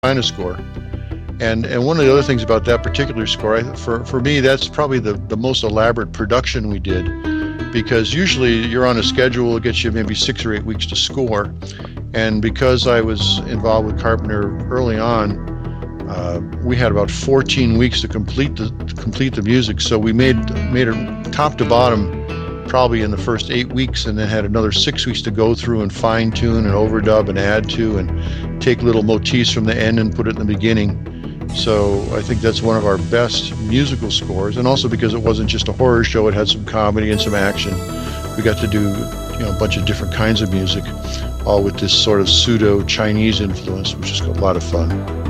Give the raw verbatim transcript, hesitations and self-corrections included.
China score. And and one of the other things about that particular score, I, for for me, that's probably the the most elaborate production we did, because usually you're on a schedule, it gets you maybe six or eight weeks to score, and because I was involved with Carpenter early on, uh, we had about fourteen weeks to complete the to complete the music. So we made made it top to bottom probably in the first eight weeks, and then had another six weeks to go through and fine tune and overdub and add to and take little motifs from the end and put it in the beginning. So I think that's one of our best musical scores, and also because it wasn't just a horror show, it had some comedy and some action. We got to do, you know, a bunch of different kinds of music, all with this sort of pseudo Chinese influence, which is a lot of fun.